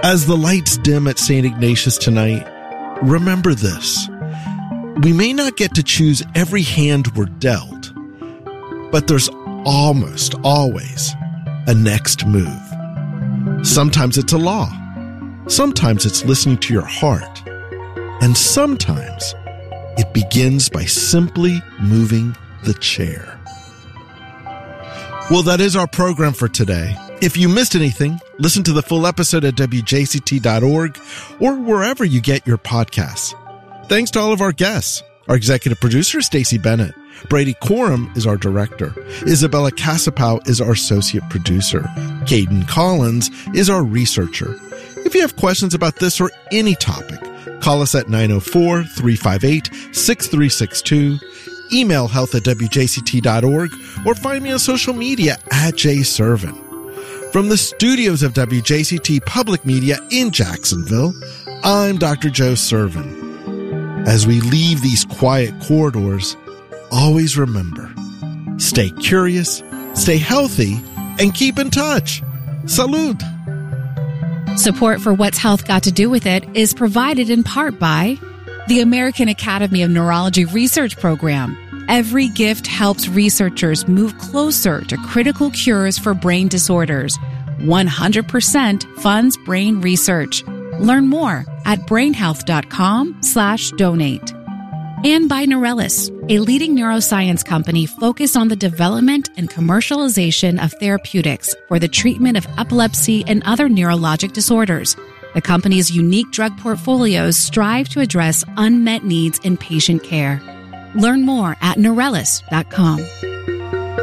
As the lights dim at St. Ignatius tonight, remember this. We may not get to choose every hand we're dealt, but there's almost always a next move. Sometimes it's a law. Sometimes it's listening to your heart. And sometimes it begins by simply moving the chair. Well, that is our program for today. If you missed anything, listen to the full episode at WJCT.org or wherever you get your podcasts. Thanks to all of our guests. Our executive producer, Stacey Bennett. Brady Corum is our director. Isabella Casapow is our associate producer. Caden Collins is our researcher. If you have questions about this or any topic, call us at 904-358-6362, email health@WJCT.org, or find me on social media at jservin. From the studios of WJCT Public Media in Jacksonville, I'm Dr. Joe Servin. As we leave these quiet corridors, always remember, stay curious, stay healthy, and keep in touch. Salud! Support for What's Health Got to Do With It is provided in part by the American Academy of Neurology Research Program. Every gift helps researchers move closer to critical cures for brain disorders. 100% funds brain research. Learn more at brainhealth.com/donate. And by Neurelis, a leading neuroscience company focused on the development and commercialization of therapeutics for the treatment of epilepsy and other neurologic disorders. The company's unique drug portfolios strive to address unmet needs in patient care. Learn more at Neurelis.com.